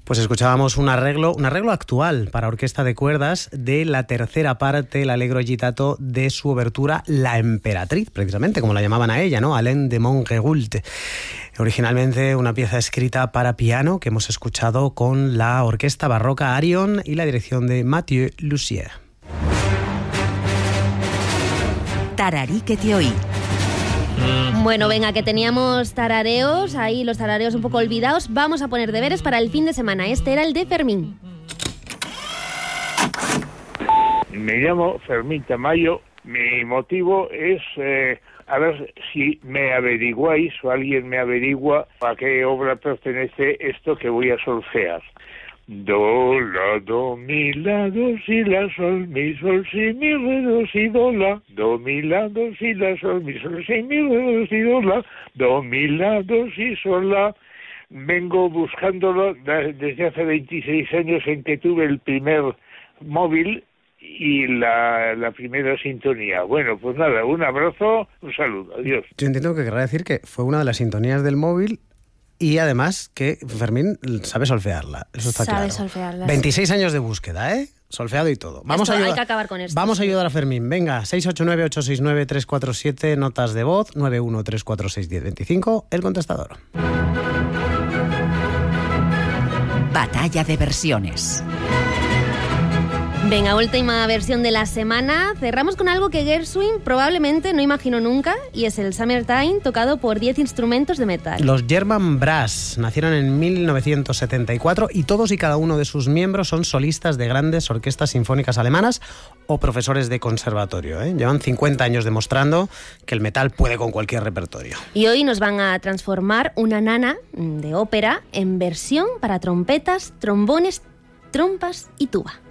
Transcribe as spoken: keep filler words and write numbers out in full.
Pues escuchábamos un arreglo, un arreglo actual para orquesta de cuerdas de la tercera parte, el Allegro agitato de su obertura La Emperatriz, precisamente, como la llamaban a ella, ¿no? Alain de Montgeroult. Originalmente una pieza escrita para piano que hemos escuchado con la orquesta barroca Arion y la dirección de Mathieu Lussier. Tararí que te oí. Bueno, venga, que teníamos tarareos, ahí los tarareos un poco olvidados. Vamos a poner deberes para el fin de semana. Este era el de Fermín. Me llamo Fermín Tamayo. Mi motivo es, eh, a ver si me averiguáis o alguien me averigua a qué obra pertenece esto que voy a solfear. Do, la, do, mi, la, do, si, la, sol, mi, sol, si, mi, re, do, si, do, la. Do, mi, la, do, si, la, sol, mi, sol, si, mi, re, do, si, do, la. Do, mi, la, do, si, sol, la. Vengo buscándolo desde hace veintiséis años en que tuve el primer móvil y la, la primera sintonía. Bueno, pues nada, un abrazo, un saludo, adiós. Yo entiendo que querrá decir que fue una de las sintonías del móvil. Y además que Fermín sabe solfearla, eso está sabe claro. solfearla. veintiséis años de búsqueda, ¿eh? Solfeado y todo. Vamos Esto, a ayudar, hay que acabar con esto. Vamos a ayudar a Fermín. Venga, seis ocho nueve, ocho seis nueve, tres cuatro siete, notas de voz, nueve uno tres cuatro seis uno cero dos cinco, el contestador. Batalla de versiones. Venga, última versión de la semana. Cerramos con algo que Gershwin probablemente no imaginó nunca, y es el Summertime, tocado por diez instrumentos de metal. Los German Brass nacieron en mil novecientos setenta y cuatro y todos y cada uno de sus miembros son solistas de grandes orquestas sinfónicas alemanas o profesores de conservatorio, ¿eh? Llevan cincuenta años demostrando que el metal puede con cualquier repertorio. Y hoy nos van a transformar una nana de ópera en versión para trompetas, trombones, trompas y tuba.